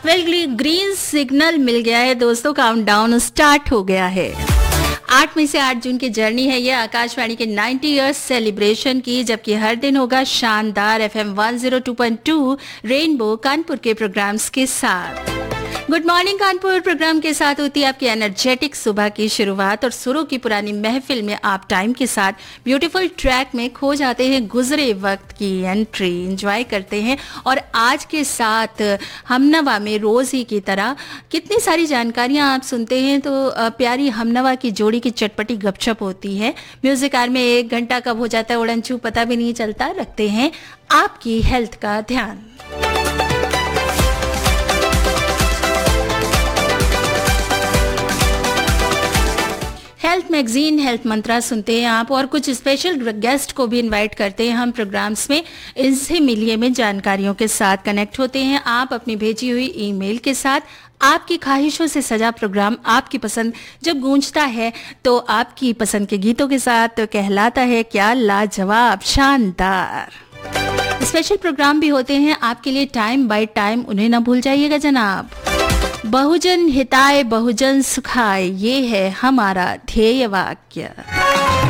Well, green signal मिल गया है दोस्तों, काउंटडाउन स्टार्ट हो गया है। 8 मई से 8 जून की जर्नी है ये आकाशवाणी के 90 इयर्स सेलिब्रेशन की, जबकि हर दिन होगा शानदार FM 102.2 रेनबो कानपुर के प्रोग्राम्स के साथ। गुड मॉर्निंग कानपुर प्रोग्राम के साथ होती है आपकी एनर्जेटिक सुबह की शुरुआत, और सुरों की पुरानी महफिल में आप टाइम के साथ ब्यूटीफुल ट्रैक में खो जाते हैं, गुजरे वक्त की एंट्री एंजॉय करते हैं। और आज के साथ हमनवा में रोज ही की तरह कितनी सारी जानकारियां आप सुनते हैं, तो प्यारी हमनवा की जोड़ी की चटपटी गपशप होती है। म्यूजिक आर में 1 घंटा कब हो जाता है उड़नछू पता भी नहीं चलता। रखते हैं आपकी हेल्थ का ध्यान। हेल्थ मैगजीन हेल्थ मंत्रा सुनते हैं आप, और कुछ स्पेशल गेस्ट को भी इनवाइट करते हैं हम प्रोग्राम्स में। इनसे मिलिए में जानकारियों के साथ कनेक्ट होते हैं आप अपनी भेजी हुई ईमेल के साथ। आपकी ख्वाहिशों से सजा प्रोग्राम आपकी पसंद जब गूंजता है तो आपकी पसंद के गीतों के साथ तो कहलाता है क्या लाजवाब, शानदार। स्पेशल प्रोग्राम भी होते हैं आपके लिए टाइम बाय टाइम, उन्हें ना भूल जाइएगा जनाब। बहुजन हिताय बहुजन सुखाय, ये है हमारा ध्येय वाक्य।